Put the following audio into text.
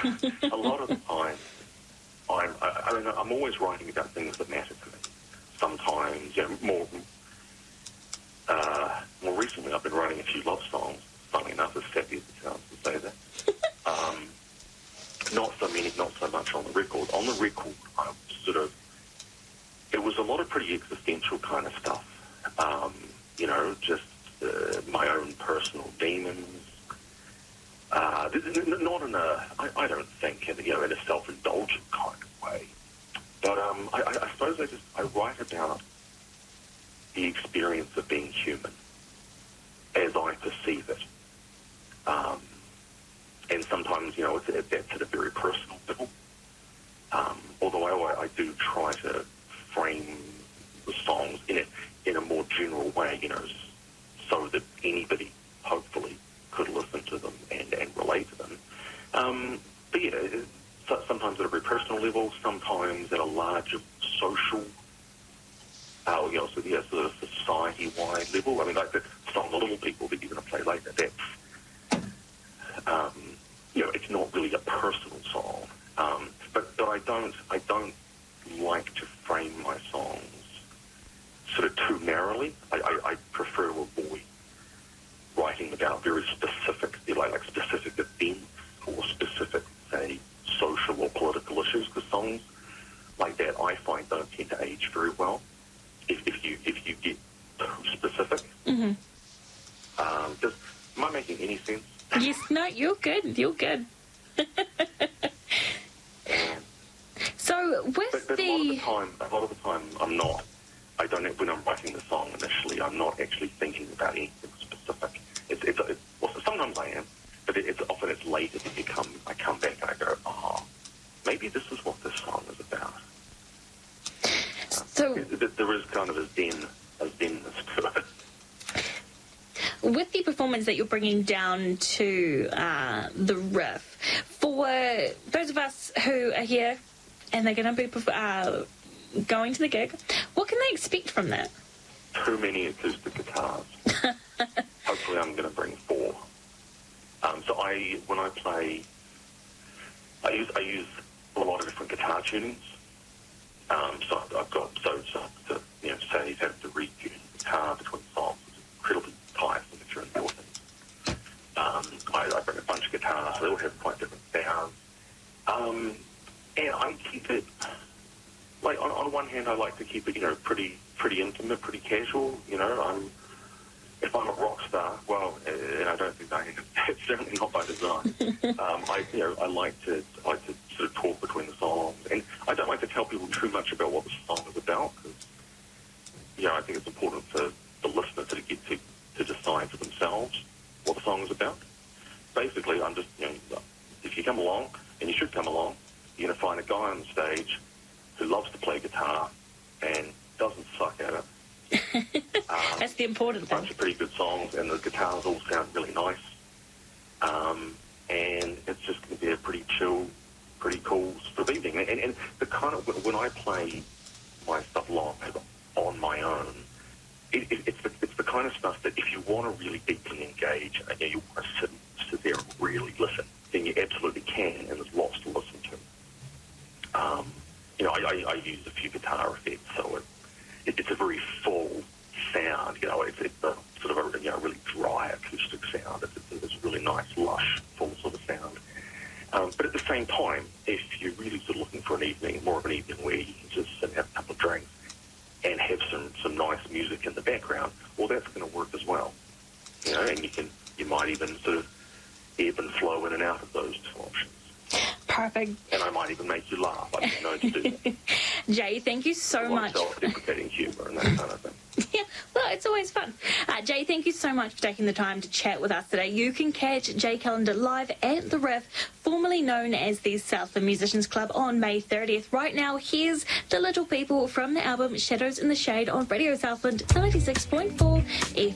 a lot of the time, I'm always writing about things that matter to me. Sometimes, more recently, I've been writing a few love songs. Funnily enough, as sappy as it sounds to say that. Not so much on the record. On the record, I it was a lot of pretty existential kind of stuff. Just my own personal demons. Not in I don't think in a self-indulgent kind of way. But I suppose I write about the experience of being human as I perceive it. And sometimes, that's at a very personal level. Although I do try to frame the songs in a more general way, so that anybody, hopefully, could listen to them and relate to them. But sometimes at a very personal level, sometimes at a larger social, sort of society-wide level. I mean, like the song "The Little People" that you're going to play later, that's, it's not really a personal song. But I don't like to frame my songs sort of too narrowly. I prefer to avoid writing about very specific, like specific events or specific, say, social or political issues, because songs like that I find don't tend to age very well if you get too specific. Mm-hmm. Am I making any sense? Yes, no, you're good. You're good. So with but a lot of the time I'm not. I don't. When I'm writing the song initially, I'm not actually thinking about anything specific. Well, sometimes I am, but often it's later that I come back and I go, maybe this is what this song is about. So there is kind of a zenness to it. With the performance that you're bringing down to the riff, for those of us who are here and they're going to be going to the gig, what can they expect from that? Too many acoustic guitars. Hopefully I'm going to bring 4. So when I play, I use a lot of different guitar tunings. So I've got, say you have to retune the guitar between songs. It's incredibly tiresome if you're in the audience. I bring a bunch of guitars, so they all have quite different sounds. And I keep it, like, on one hand, I like to keep it, pretty intimate, pretty casual. If I'm a rock star, well, and I don't think I am, it's certainly not by design. I like to sort of talk between the songs, and I don't like to tell people too much about what the song is about, because, I think it's important for the listener to get to decide for themselves what the song is about. Basically, I'm just, if you come along, and you should come along, you're going to find a guy on stage who loves to play guitar and doesn't suck at it. That's the important thing. A bunch of pretty good songs, and the guitars all sound really nice. And it's just going to be a pretty chill, pretty cool sort of evening. And the kind of, when I play my stuff live on my own, it's the kind of stuff that if you want to really deeply engage and you want to sit there and really listen, then you absolutely can, and there's lots to listen to. I use a few guitar effects, so it's a very full sound. It's a sort of a really dry acoustic sound. It's a really nice, lush, full sort of sound. But at the same time, if you're really sort of looking for more of an evening where you can just sit and have a couple of drinks and have some nice music in the background, well, that's going to work as well. And you might even sort of ebb and flow in and out of those two options. Perfect. And I might even make you laugh. I didn't know to do that. Jay, thank you so much. Self-deprecating humour and that kind of thing. Yeah, well, it's always fun. Jay, thank you so much for taking the time to chat with us today. You can catch Jay Callender live at The Riff, formerly known as the Southland Musicians Club, on May 30th. Right now, here's The Little People from the album Shadows in the Shade on Radio Southland 96.4 FM.